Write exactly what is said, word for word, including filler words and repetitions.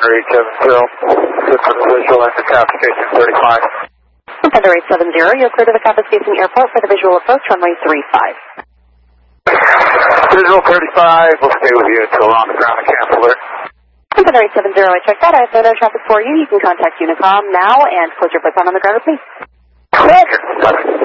eight seven zero, good for the visual at the Kappa Station thirty-five. Defender eight seven zero, you'll clear to the Kappa Station Airport for the visual approach, runway three five. Visual thirty-five, we'll stay with you until on the ground and cancel alert. Defender eight seven zero, I checked that. I have no no traffic for you. You can contact Unicom now and close your foot on the ground with me. Roger.